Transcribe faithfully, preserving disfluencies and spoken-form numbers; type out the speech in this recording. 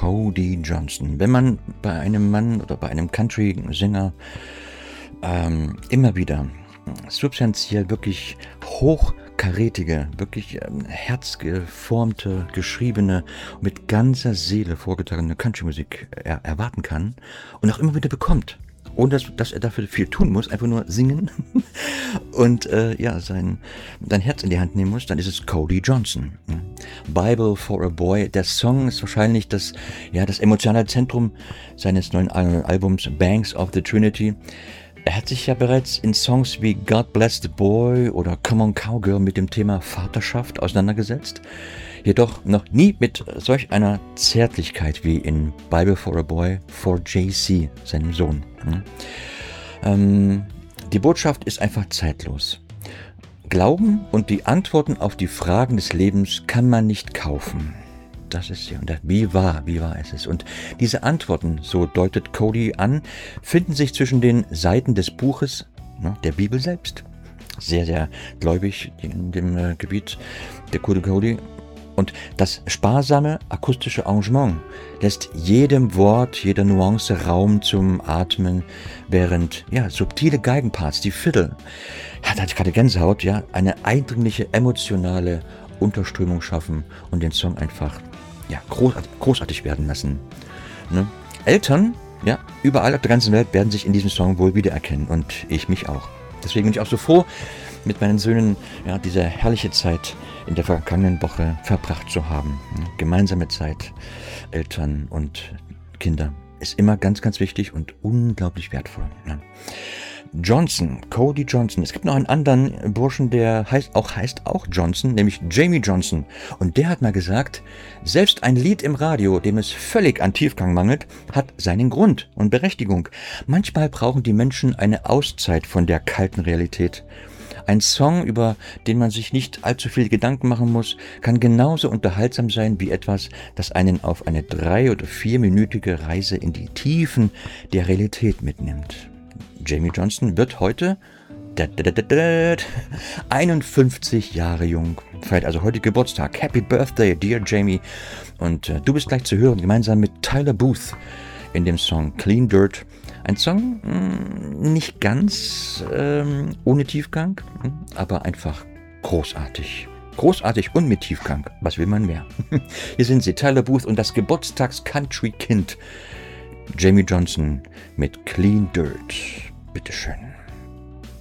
Cody Johnson. Wenn man bei einem Mann oder bei einem Country-Sänger ähm, immer wieder substanziell wirklich hochkarätige, wirklich ähm, herzgeformte, geschriebene, mit ganzer Seele vorgetragene Country-Musik er- erwarten kann und auch immer wieder bekommt, ohne dass, dass er dafür viel tun muss, einfach nur singen und äh, ja, sein, sein Herz in die Hand nehmen muss, dann ist es Cody Johnson. Bible for a Boy. Der Song ist wahrscheinlich das, ja, das emotionale Zentrum seines neuen Al- Albums Banks of the Trinity. Er hat sich ja bereits in Songs wie God Bless the Boy oder Come on Cowgirl mit dem Thema Vaterschaft auseinandergesetzt, jedoch noch nie mit solch einer Zärtlichkeit wie in Bible for a Boy for J C, seinem Sohn. Ähm, die Botschaft ist einfach zeitlos. Glauben und die Antworten auf die Fragen des Lebens kann man nicht kaufen. Das ist sie. Und wie wahr, wie wahr ist es? Und diese Antworten, so deutet Cody an, finden sich zwischen den Seiten des Buches, ne, der Bibel selbst. Sehr, sehr gläubig in dem äh, Gebiet der Cody Cody. Und das sparsame akustische Arrangement lässt jedem Wort, jeder Nuance Raum zum Atmen, während ja, subtile Geigenparts, die Fiddle, ja, da hatte ich gerade Gänsehaut, ja, eine eindringliche emotionale Unterströmung schaffen und den Song einfach ja, großartig, großartig werden lassen. Ne? Eltern, ja, überall auf der ganzen Welt werden sich in diesem Song wohl wiedererkennen und ich mich auch. Deswegen bin ich auch so froh, mit meinen Söhnen ja, diese herrliche Zeit in der vergangenen Woche verbracht zu haben. Ne? Gemeinsame Zeit, Eltern und Kinder ist immer ganz, ganz wichtig und unglaublich wertvoll. Ne? Johnson, Cody Johnson. Es gibt noch einen anderen Burschen, der heißt auch, heißt auch Johnson, nämlich Jamie Johnson. Und der hat mal gesagt, selbst ein Lied im Radio, dem es völlig an Tiefgang mangelt, hat seinen Grund und Berechtigung. Manchmal brauchen die Menschen eine Auszeit von der kalten Realität. Ein Song, über den man sich nicht allzu viel Gedanken machen muss, kann genauso unterhaltsam sein wie etwas, das einen auf eine drei- oder vierminütige Reise in die Tiefen der Realität mitnimmt. Jamie Johnson wird heute einundfünfzig Jahre jung, feiert also heute Geburtstag. Happy Birthday, dear Jamie. Und äh, du bist gleich zu hören, gemeinsam mit Tyler Booth in dem Song Clean Dirt. Ein Song mh, nicht ganz ähm, ohne Tiefgang, aber einfach großartig. Großartig und mit Tiefgang. Was will man mehr? Hier sind sie, Tyler Booth und das Geburtstags-Country-Kind Jamie Johnson mit Clean Dirt. Bitteschön.